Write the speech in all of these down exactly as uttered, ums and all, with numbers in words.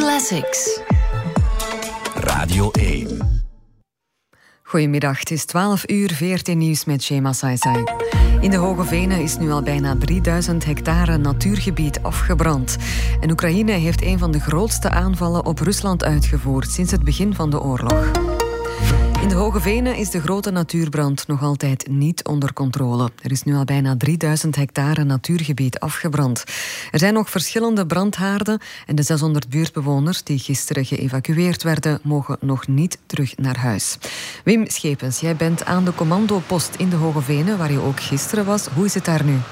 Classics. Radio één. Goedemiddag, het is twaalf uur, veertien nieuws met Shema Saisai. In de Hoge Venen is nu al bijna drieduizend hectare natuurgebied afgebrand. En Oekraïne heeft een van de grootste aanvallen op Rusland uitgevoerd sinds het begin van de oorlog. In de Hoge Venen is de grote natuurbrand nog altijd niet onder controle. Er is nu al bijna drieduizend hectare natuurgebied afgebrand. Er zijn nog verschillende brandhaarden en de zeshonderd buurtbewoners die gisteren geëvacueerd werden, mogen nog niet terug naar huis. Wim Schepens, jij bent aan de commandopost in de Hoge Venen, waar je ook gisteren was. Hoe is het daar nu?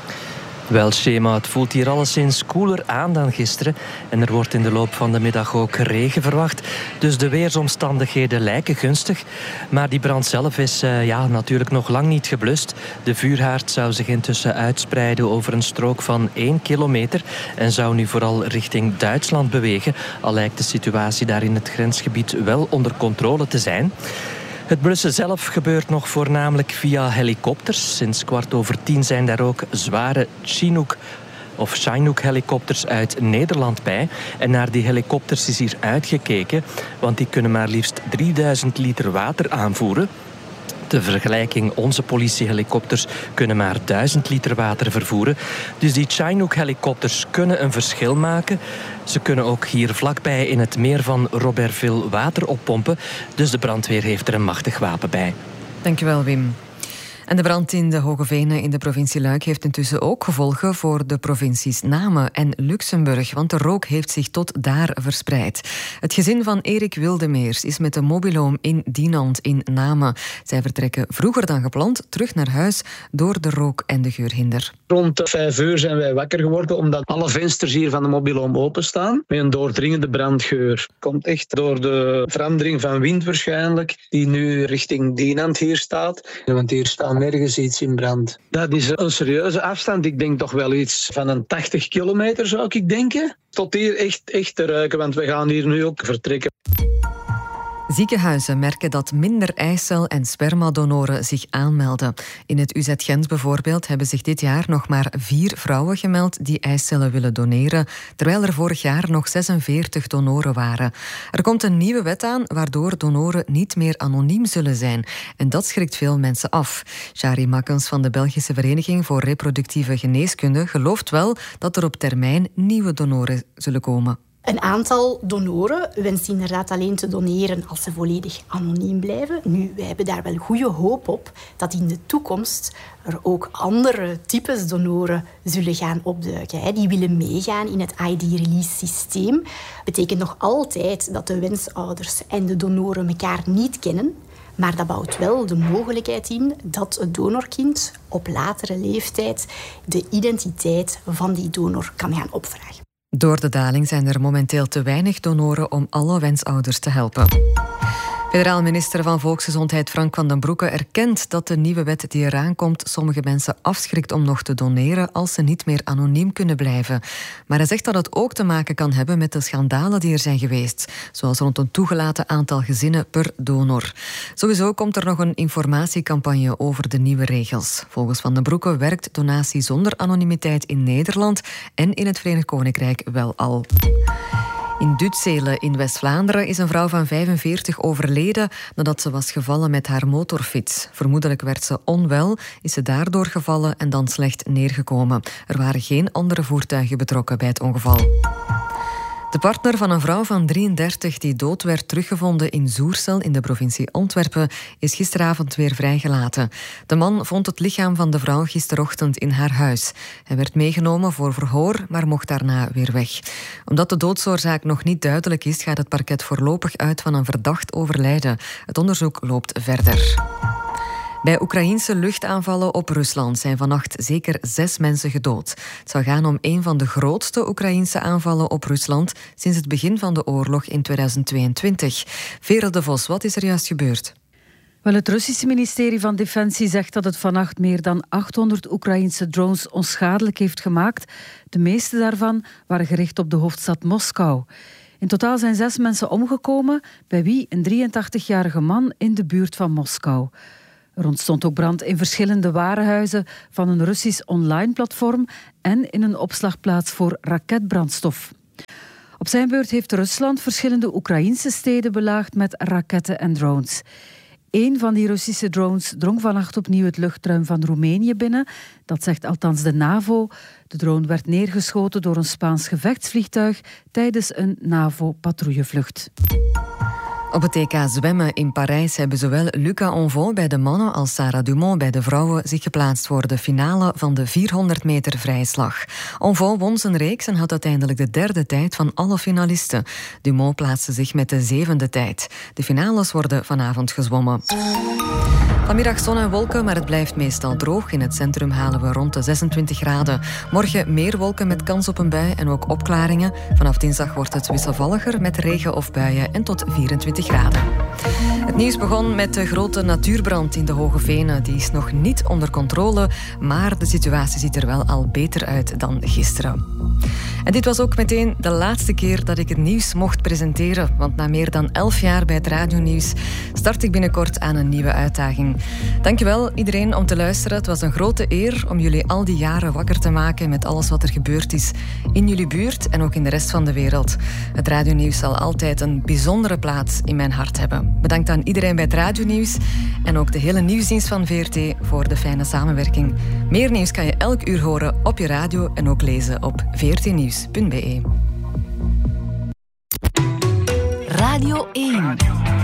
Wel, Schema, het voelt hier alleszins koeler aan dan gisteren. En er wordt in de loop van de middag ook regen verwacht. Dus de weersomstandigheden lijken gunstig. Maar die brand zelf is uh, ja, natuurlijk nog lang niet geblust. De vuurhaard zou zich intussen uitspreiden over een strook van één kilometer. En zou nu vooral richting Duitsland bewegen. Al lijkt de situatie daar in het grensgebied wel onder controle te zijn. Het blussen zelf gebeurt nog voornamelijk via helikopters. Sinds kwart over tien zijn daar ook zware Chinook of Chinook-helikopters uit Nederland bij. En naar die helikopters is hier uitgekeken, want die kunnen maar liefst drieduizend liter water aanvoeren. De vergelijking, onze politiehelikopters kunnen maar duizend liter water vervoeren. Dus die Chinook-helikopters kunnen een verschil maken. Ze kunnen ook hier vlakbij in het meer van Robertville water oppompen. Dus de brandweer heeft er een machtig wapen bij. Dankjewel, Wim. En de brand in de Hoge Venen in de provincie Luik heeft intussen ook gevolgen voor de provincies Namen en Luxemburg, want de rook heeft zich tot daar verspreid. Het gezin van Erik Wildemeers is met de mobiloom in Dinant in Namen. Zij vertrekken vroeger dan gepland terug naar huis door de rook en de geurhinder. Rond vijf uur zijn wij wakker geworden omdat alle vensters hier van de mobiloom openstaan met een doordringende brandgeur. Komt echt door de verandering van wind waarschijnlijk, die nu richting Dinant hier staat. Want hier staan nergens iets in brand. Dat is een serieuze afstand. Ik denk toch wel iets van een tachtig kilometer zou ik denken. Tot hier echt, echt te ruiken, want we gaan hier nu ook vertrekken. Ziekenhuizen merken dat minder eicel- en spermadonoren zich aanmelden. In het U Z Gent bijvoorbeeld hebben zich dit jaar nog maar vier vrouwen gemeld die eicellen willen doneren, terwijl er vorig jaar nog zesenveertig donoren waren. Er komt een nieuwe wet aan waardoor donoren niet meer anoniem zullen zijn. En dat schrikt veel mensen af. Shari Makkens van de Belgische Vereniging voor Reproductieve Geneeskunde gelooft wel dat er op termijn nieuwe donoren zullen komen. Een aantal donoren wenst inderdaad alleen te doneren als ze volledig anoniem blijven. Nu, wij hebben daar wel goede hoop op dat in de toekomst er ook andere types donoren zullen gaan opduiken. Die willen meegaan in het I D-release-systeem. Betekent nog altijd dat de wensouders en de donoren elkaar niet kennen. Maar dat bouwt wel de mogelijkheid in dat het donorkind op latere leeftijd de identiteit van die donor kan gaan opvragen. Door de daling zijn er momenteel te weinig donoren om alle wensouders te helpen. Federaal minister van Volksgezondheid Frank van den Broeke erkent dat de nieuwe wet die eraan komt sommige mensen afschrikt om nog te doneren als ze niet meer anoniem kunnen blijven. Maar hij zegt dat het ook te maken kan hebben met de schandalen die er zijn geweest, zoals rond een toegelaten aantal gezinnen per donor. Sowieso komt er nog een informatiecampagne over de nieuwe regels. Volgens Van den Broeke werkt donatie zonder anonimiteit in Nederland en in het Verenigd Koninkrijk wel al. In Dutzelen in West-Vlaanderen is een vrouw van vijfenveertig overleden nadat ze was gevallen met haar motorfiets. Vermoedelijk werd ze onwel, is ze daardoor gevallen en dan slecht neergekomen. Er waren geen andere voertuigen betrokken bij het ongeval. De partner van een vrouw van drieëndertig die dood werd teruggevonden in Zoersel in de provincie Antwerpen is gisteravond weer vrijgelaten. De man vond het lichaam van de vrouw gisterochtend in haar huis. Hij werd meegenomen voor verhoor, maar mocht daarna weer weg. Omdat de doodsoorzaak nog niet duidelijk is, gaat het parket voorlopig uit van een verdacht overlijden. Het onderzoek loopt verder. Bij Oekraïense luchtaanvallen op Rusland zijn vannacht zeker zes mensen gedood. Het zou gaan om een van de grootste Oekraïense aanvallen op Rusland sinds het begin van de oorlog in tweeduizend tweeëntwintig. Veerle de Vos, wat is er juist gebeurd? Wel, het Russische ministerie van Defensie zegt dat het vannacht meer dan achthonderd Oekraïense drones onschadelijk heeft gemaakt. De meeste daarvan waren gericht op de hoofdstad Moskou. In totaal zijn zes mensen omgekomen, bij wie een drieëntachtigjarige man in de buurt van Moskou. Er ontstond ook brand in verschillende warenhuizen van een Russisch online-platform en in een opslagplaats voor raketbrandstof. Op zijn beurt heeft Rusland verschillende Oekraïnse steden belaagd met raketten en drones. Eén van die Russische drones drong vannacht opnieuw het luchtruim van Roemenië binnen. Dat zegt althans de NAVO. De drone werd neergeschoten door een Spaans gevechtsvliegtuig tijdens een NAVO-patrouillevlucht. Op het T K zwemmen in Parijs hebben zowel Luca Onvon bij de mannen als Sarah Dumont bij de vrouwen zich geplaatst voor de finale van de vierhonderd meter vrije slag. Onvon won zijn reeks en had uiteindelijk de derde tijd van alle finalisten. Dumont plaatste zich met de zevende tijd. De finales worden vanavond gezwommen. Vanmiddag zon en wolken, maar het blijft meestal droog. In het centrum halen we rond de zesentwintig graden. Morgen meer wolken met kans op een bui en ook opklaringen. Vanaf dinsdag wordt het wisselvalliger met regen of buien en tot vierentwintig graden. Het nieuws begon met de grote natuurbrand in de Hoge Venen. Die is nog niet onder controle, maar de situatie ziet er wel al beter uit dan gisteren. En dit was ook meteen de laatste keer dat ik het nieuws mocht presenteren. Want na meer dan elf jaar bij het radionieuws start ik binnenkort aan een nieuwe uitdaging. Dankjewel iedereen om te luisteren. Het was een grote eer om jullie al die jaren wakker te maken met alles wat er gebeurd is in jullie buurt en ook in de rest van de wereld. Het radionieuws zal altijd een bijzondere plaats in mijn hart hebben. Bedankt aan iedereen bij het radionieuws en ook de hele nieuwsdienst van V R T voor de fijne samenwerking. Meer nieuws kan je elk uur horen op je radio en ook lezen op v r t nieuws punt b e. Radio één.